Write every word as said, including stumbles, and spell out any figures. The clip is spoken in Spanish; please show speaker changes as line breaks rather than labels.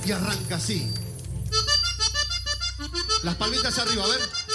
Y arranca así. Las palmitas arriba, a ver.